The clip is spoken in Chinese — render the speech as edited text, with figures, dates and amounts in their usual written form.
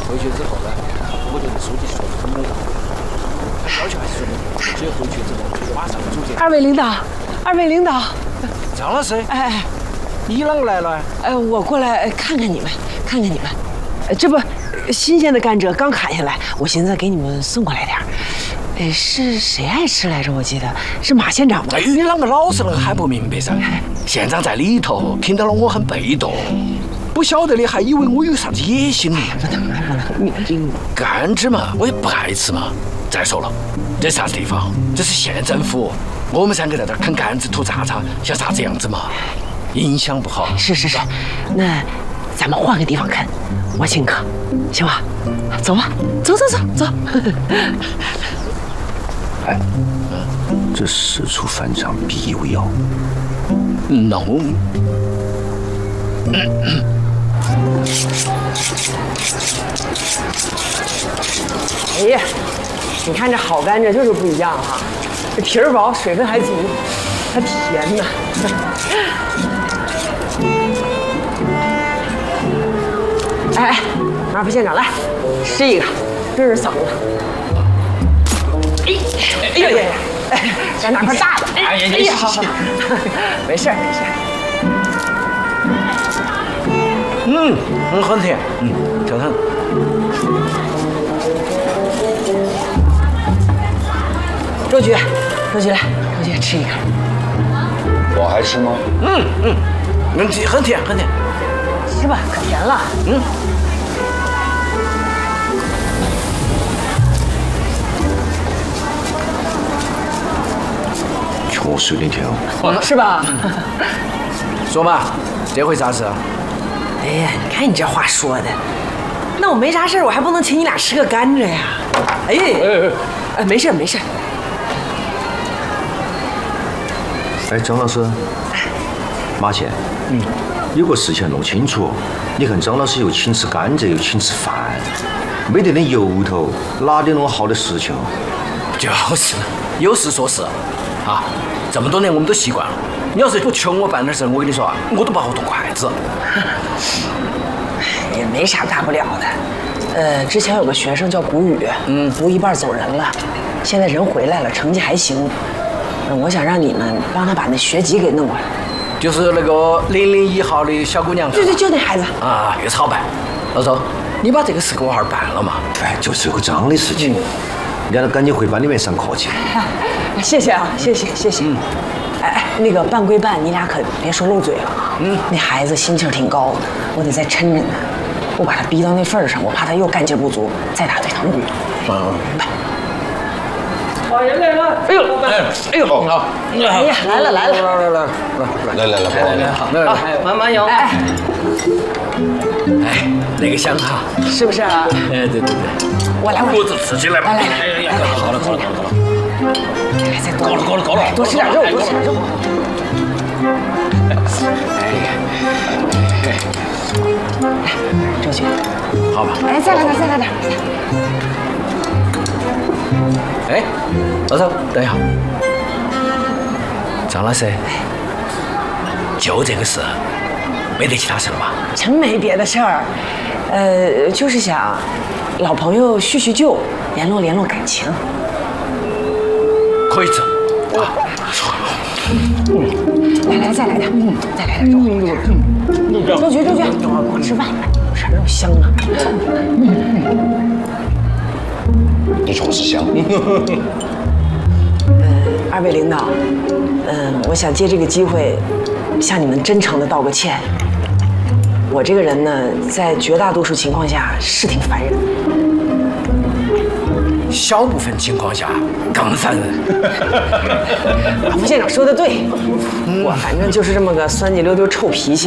回去之后呢，我就跟书记说很没道理，要求还是说只有回去之后马上组织。 二位领导，二位领导， 张老师， 哎， 你啷个来了？ 我过来看看你们，看看你们。这不，新鲜的甘蔗刚砍下来，我寻思给你们送过来点儿。是谁爱吃来着？我记得是马县长吗？ 哎，你啷个老是那个喊不明白噻？县长在里头，听到了我很被动，不晓得的还以为我有啥子野心呢。 不能，你甘蔗嘛，我也不爱吃嘛。再说了，这啥子地方？这是县政府，我们三个在这儿啃甘蔗吐渣渣，像啥子样子嘛？影响不好。 是，那咱们换个地方啃，我请客，行吧？走吧，走。 哎，这事出反常必有妖。 那我哎呀，你看这好甘蔗就是不一样哈，这皮儿薄，水分还足，还甜呢。哎，马副县长来，吃一个，润润嗓子。哎呀，咱拿块大的。哎呀，好，没事。 很甜，挺很。 周局来，周局吃一个。 我还吃吗？ 很甜。 吃吧，可甜了。 确实有点甜哦。 是吧？ 说嘛，这回啥事啊？ 哎呀，你看你这话说的，那我没啥事，我还不能请你俩吃个甘蔗呀？哎，没事。 哎，张老师，马倩，有个事情弄清楚，你看张老师又请吃甘蔗，又请吃饭，没得点由头，哪里弄好的事情？ 就是有事说事啊！这么多年我们都习惯了。你要是不求我办点事，我跟你说啊，我都不好动筷子。 也没啥大不了的。之前有个学生叫谷雨，读一半走人了，现在人回来了，成绩还行。我想让你们帮他把那学籍给弄过来。 就是那个001号的小姑娘。 对，就那孩子啊，越好办。老周，你把这个事给我孩办了嘛？ 哎，就是个张的事情，你让他赶紧回班里面上课去。 谢谢啊，谢谢。哎，那个办归办，你俩可别说漏嘴了啊。那孩子心气儿挺高的，我得再抻抻他，不把他逼到那份儿上，我怕他又干劲不足，再打退堂鼓。 老人来了！ 哎呦，好！ 哎呀，来了！ 来， 好，慢有。 哎， 那个香哈， 是不是啊？ 对。 我来， 我这吃起来吧。 来， 好了。 再够了， 多吃点肉。周局， 好吧。 哎，再来点。 哎，老周，等一下。张老师，就这个事，没得其他事了吧？ 真没别的事儿，就是想老朋友叙旧，联络感情。 可以吃。 来，再来点肉。周局，我吃饭，吃肉香啊。 你确实香。 二位领导，我想借这个机会向你们真诚的道个歉。我这个人呢，在绝大多数情况下是挺烦人， 小部分情况下更烦人。 马副县长说的对，我反正就是这么个酸腻溜丢臭脾气。